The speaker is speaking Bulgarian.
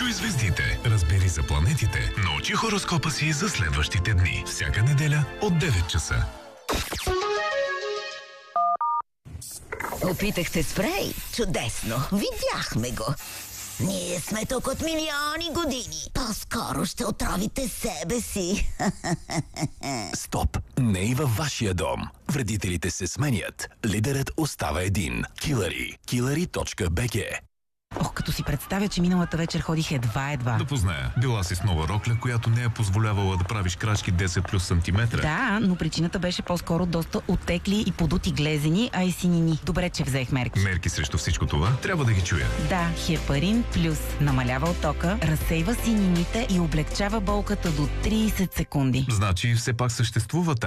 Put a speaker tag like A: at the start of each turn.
A: Чуй звездите, разбери за планетите, научи хороскопа си за следващите дни. Всяка неделя от 9 часа.
B: Опитахте спрей? Чудесно! Видяхме го! Ние сме тук от милиони години. По-скоро ще отровите себе си.
C: Стоп! Не и във вашия дом. Вредителите се сменят. Лидерът остава един. Килъри. Killery.bg.
D: Ох, като си представя, че миналата вечер ходих едва.
A: Да позная. Била си с нова рокля, която не е позволявала да правиш крачки 10 плюс сантиметра.
D: Да, но причината беше по-скоро доста оттекли и подути глезени, а и синини. Добре, че взех мерки.
A: Мерки срещу всичко това трябва да ги чуя.
D: Да, Хепарин Плюс намалява оттока, разсейва синините и облегчава болката до 30 секунди.
A: Значи все пак съществува